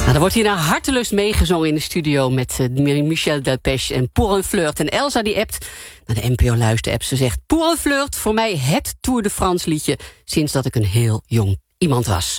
Er wordt hier naar hartelust meegezongen in de studio met Michel Delpech en Pour un flirt. En Elsa die appt naar de NPO-luister-app. Ze zegt, Pour un flirt, voor mij het Tour de France liedje sinds dat ik een heel jong iemand was.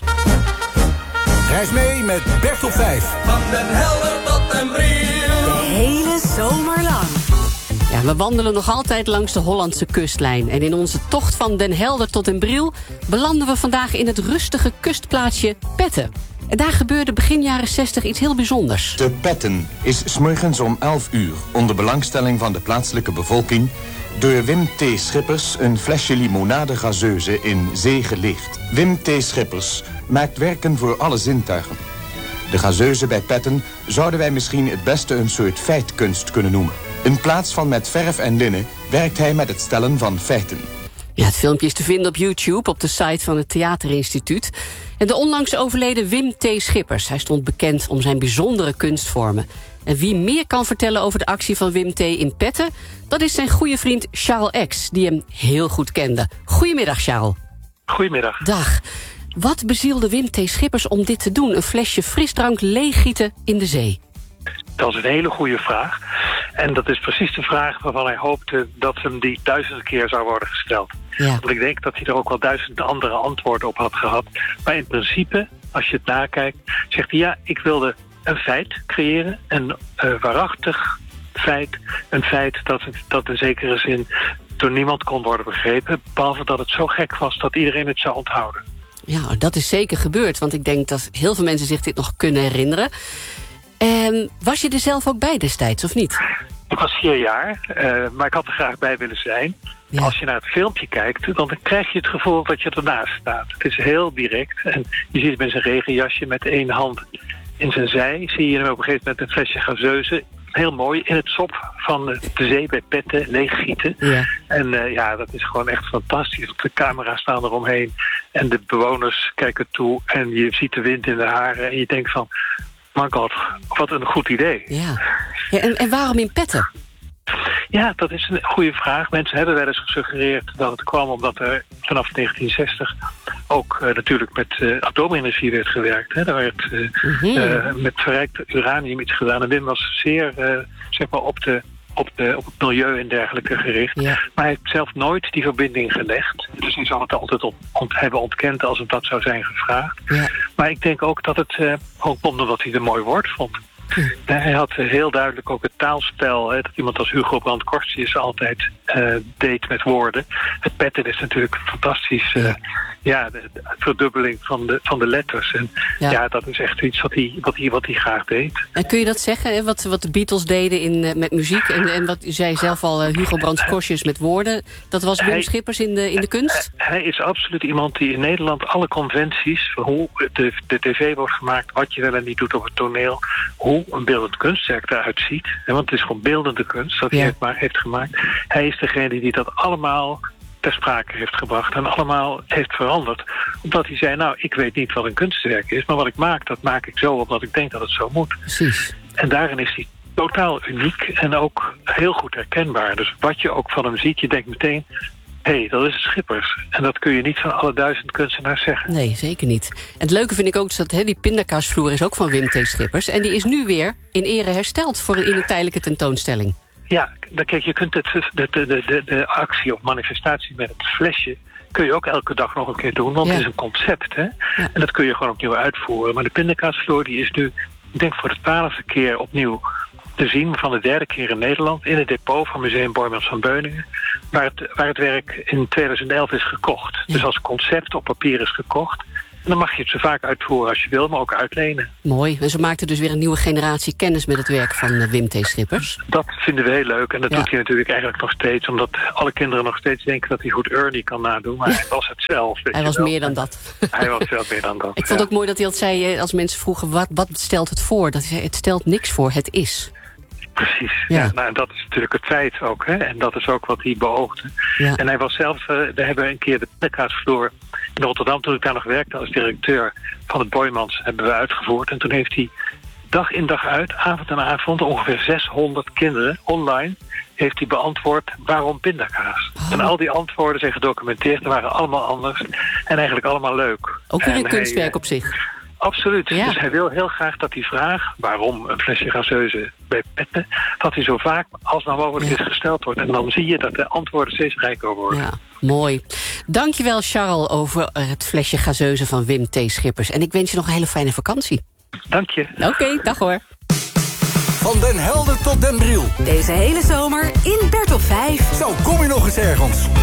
Reis mee met Bert op 5. Van Den Helder tot Den Briel. De hele zomer lang. Ja, we wandelen nog altijd langs de Hollandse kustlijn. En in onze tocht van Den Helder tot Den Briel belanden we vandaag in het rustige kustplaatsje Petten. En daar gebeurde begin jaren 60 iets heel bijzonders. Te Petten is 's morgens om 11 uur onder belangstelling van de plaatselijke bevolking door Wim T. Schippers een flesje limonade gazeuse in zee gelicht. Wim T. Schippers maakt werken voor alle zintuigen. De gazeuse bij Petten zouden wij misschien het beste een soort feitkunst kunnen noemen. In plaats van met verf en linnen werkt hij met het stellen van feiten. Ja, het filmpje is te vinden op YouTube, op de site van het Theaterinstituut. En de onlangs overleden Wim T. Schippers. Hij stond bekend om zijn bijzondere kunstvormen. En wie meer kan vertellen over de actie van Wim T. in Petten, dat is zijn goede vriend Charles X, die hem heel goed kende. Goedemiddag, Charles. Goedemiddag. Dag. Wat bezielde Wim T. Schippers om dit te doen? Een flesje frisdrank leeggieten in de zee? Dat is een hele goede vraag. En dat is precies de vraag waarvan hij hoopte dat hem die 1000 keer zou worden gesteld. Ja. Want ik denk dat hij er ook wel 1000 andere antwoorden op had gehad. Maar in principe, als je het nakijkt, zegt hij ja, ik wilde een feit creëren. Een waarachtig feit. Een feit dat in zekere zin door niemand kon worden begrepen. Behalve dat het zo gek was dat iedereen het zou onthouden. Ja, dat is zeker gebeurd. Want ik denk dat heel veel mensen zich dit nog kunnen herinneren. Was je er zelf ook bij destijds, of niet? Ik was 4 jaar, maar ik had er graag bij willen zijn. Ja. Als je naar het filmpje kijkt, dan krijg je het gevoel dat je ernaast staat. Het is heel direct. En je ziet hem in zijn regenjasje met 1 hand in zijn zij. Zie je hem op een gegeven moment een flesje gazeuse. Heel mooi, in het sop van de zee bij Petten, leeggieten. Ja. En dat is gewoon echt fantastisch. De camera's staan eromheen en de bewoners kijken toe. En je ziet de wind in de haren en je denkt van, my god, wat een goed idee. Ja. Ja, en waarom in Petten? Ja, dat is een goede vraag. Mensen hebben wel eens gesuggereerd dat het kwam omdat er vanaf 1960 ook natuurlijk met atoomenergie werd gewerkt. Hè. Daar werd met verrijkt uranium iets gedaan. En Wim was zeer op het milieu en dergelijke gericht. Ja. Maar hij heeft zelf nooit die verbinding gelegd. Dus hij zou het altijd hebben ontkend als het dat zou zijn gevraagd. Ja. Maar ik denk ook dat het ook omdat hij het een mooi woord vond. Hij had heel duidelijk ook het taalspel, dat iemand als Hugo Brandt-Korstius altijd deed met woorden. Het petten is natuurlijk fantastisch, de verdubbeling van de letters. En dat is echt iets wat hij graag deed. En kun je dat zeggen, hè? Wat de Beatles deden met muziek en wat u zei zelf al, Hugo Brandt-Korstius met woorden, dat was Wim Schippers in de kunst? Hij is absoluut iemand die in Nederland alle conventies, hoe de tv wordt gemaakt, wat je wel en niet doet op het toneel, hoe een beeldend kunstwerk eruit ziet. Want het is gewoon beeldende kunst dat hij heeft gemaakt. Hij is degene die dat allemaal ter sprake heeft gebracht en allemaal heeft veranderd. Omdat hij zei, nou, ik weet niet wat een kunstwerk is, maar wat ik maak, dat maak ik zo omdat ik denk dat het zo moet. Precies. En daarin is hij totaal uniek en ook heel goed herkenbaar. Dus wat je ook van hem ziet, je denkt meteen, hé, dat is Schippers. En dat kun je niet van alle 1000 kunstenaars zeggen. Nee, zeker niet. En het leuke vind ik ook dat die pindakaasvloer is ook van Wim T. Schippers. En die is nu weer in ere hersteld in een tijdelijke tentoonstelling. Ja, dan kijk, je kunt de actie of manifestatie met het flesje kun je ook elke dag nog een keer doen, want het is een concept. Hè? Ja. En dat kun je gewoon opnieuw uitvoeren. Maar de pindakaasvloer die is nu, ik denk voor de 12e keer opnieuw te zien, van de 3e keer in Nederland, in het depot van Museum Boijmans van Beuningen, waar het werk in 2011 is gekocht. Ja. Dus als concept op papier is gekocht. En dan mag je het zo vaak uitvoeren als je wil, maar ook uitlenen. Mooi. En zo maakt er dus weer een nieuwe generatie kennis met het werk van Wim T. Schippers. Dat vinden we heel leuk. En dat doet hij natuurlijk eigenlijk nog steeds. Omdat alle kinderen nog steeds denken dat hij goed Ernie kan nadoen. Maar hij was het zelf. Hij was meer dan dat. Hij was veel meer dan dat. Ik vond het ook mooi dat hij altijd zei, als mensen vroegen, wat stelt het voor? Dat hij zei, het stelt niks voor, het is. Precies. Ja. Nou, en dat is natuurlijk het feit ook. Hè? En dat is ook wat hij beoogde. Ja. En hij was zelf, we hebben een keer de pindakaasvloer in Rotterdam, toen ik daar nog werkte als directeur van het Boijmans, hebben we uitgevoerd. En toen heeft hij dag in dag uit, avond en avond, ongeveer 600 kinderen online heeft hij beantwoord waarom pindakaas. Oh. En al die antwoorden zijn gedocumenteerd, die waren allemaal anders en eigenlijk allemaal leuk. Ook weer een kunstwerk op zich. Absoluut. Ja. Dus hij wil heel graag dat die vraag, waarom een flesje gazeuse bij petten, dat die zo vaak als nou mogelijk is gesteld wordt. En dan zie je dat de antwoorden steeds rijker worden. Ja, mooi. Dankjewel, Charles, over het flesje gazeuse van Wim T. Schippers. En ik wens je nog een hele fijne vakantie. Dank je. Oké, dag hoor. Van Den Helder tot Den Briel. Deze hele zomer in Bert op 5. Zo kom je nog eens ergens.